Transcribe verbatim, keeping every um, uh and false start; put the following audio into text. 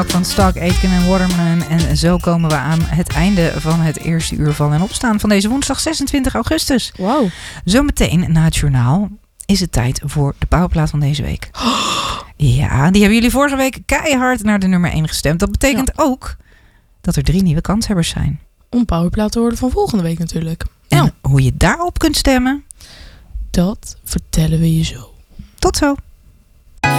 Van Stark, Aitken en Waterman. En zo komen we aan het einde van het eerste uur van en opstaan van deze woensdag zesentwintig augustus. Wow. Zometeen na het journaal is het tijd voor de powerplaat van deze week. Oh. Ja, die hebben jullie vorige week keihard naar de nummer één gestemd. Dat betekent ja. ook dat er drie nieuwe kanshebbers zijn. Om powerplaat te worden van volgende week natuurlijk. En ja. hoe je daarop kunt stemmen, dat vertellen we je zo. Tot zo.